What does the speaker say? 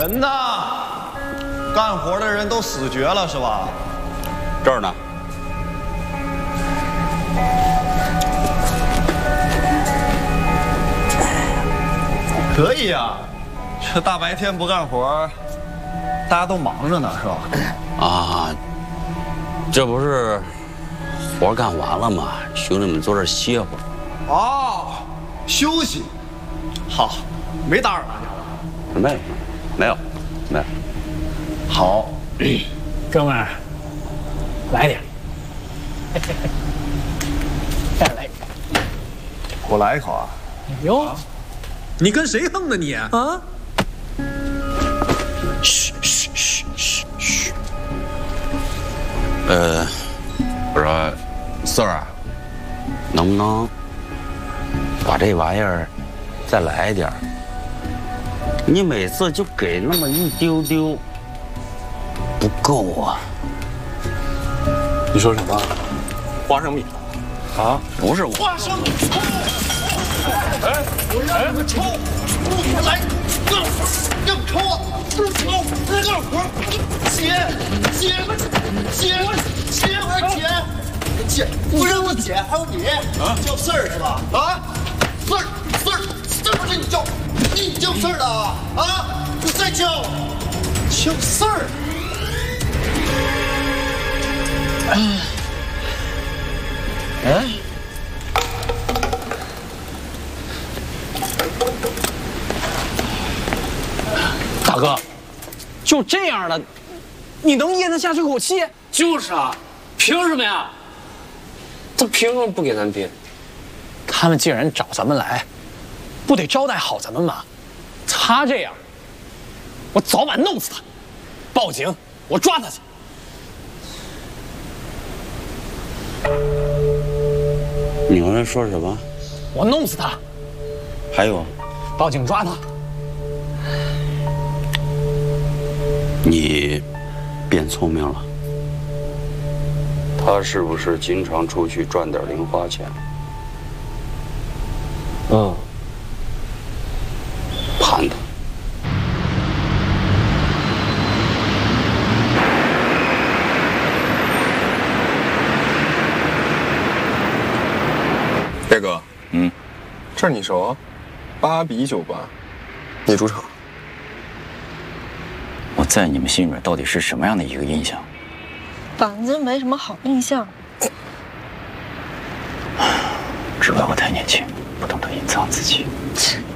人呢？干活的人都死绝了是吧？ 这儿呢。 可以呀，这大白天不干活，大家都忙着呢是吧？ 啊，这不是活干完了吗？兄弟们坐这儿歇会儿。 哦，休息。好，没打扰大家吧？ 没有。 好， 哥们儿，来点，再来。 我来一口啊。 哟， 你跟谁横呢你？ 啊！ 嘘。我说，四儿啊，能不能把这玩意儿再来一点儿？你每次就给那么一丢丢，不够啊！ 你说什么？花生米啊？ 不是我。 花生米抽！哎，我让你们抽，不来，更抽啊！不抽，干活，姐，不是我姐，还有你啊，叫四儿是吧？啊，四儿不是你叫四儿的啊？你再叫四儿。 大哥，就这样了，你能咽得下这口气？ 就是啊，凭什么呀？他凭什么不给咱编？ 他们既然找咱们来，不得招待好咱们吗？他这样，我早晚弄死他！报警，我抓他去！ 你刚才说什么？ 我弄死他！ 还有， 报警抓他！ 你变聪明了。他是不是经常出去赚点零花钱？ 嗯， 盘他。 大哥，这儿你熟啊？8比酒吧，你主场。 我在你们心里面到底是什么样的一个印象？ 反正没什么好印象。 只怪我太年轻，不懂得隐藏自己。